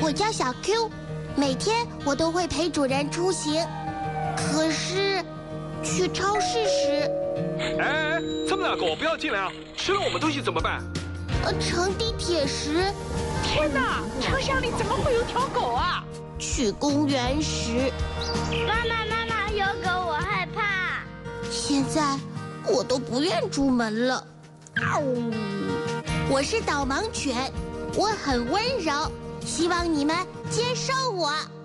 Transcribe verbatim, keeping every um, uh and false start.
我叫小 Q， 每天我都会陪主人出行。可是，去超市时， 哎哎，他们俩狗不要进来啊！吃了我们东西怎么办？ 呃，乘地铁时， 天哪，车厢里怎么会有条狗啊？ 去公园时， 妈妈妈妈，有狗我害怕。 现在我都不愿出门了。我是导盲犬，我很温柔，希望你们接受我。